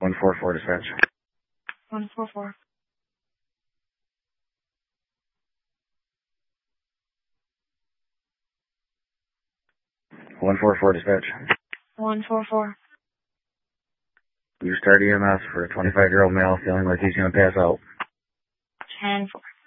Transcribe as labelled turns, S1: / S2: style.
S1: 144 dispatch.
S2: 144.
S1: 144 dispatch.
S2: 144.
S1: You start EMS for a 25-year-old male feeling like he's going to pass out.
S2: 10-4.